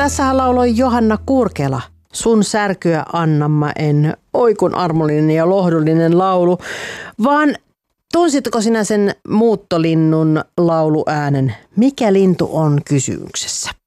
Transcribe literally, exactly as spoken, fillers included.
Tässähän lauloi Johanna Kurkela. Sun särkyä anna mä en. Oi kun armollinen ja lohdullinen laulu. Vaan tunsitko sinä sen muuttolinnun lauluäänen? Mikä lintu on kysymyksessä?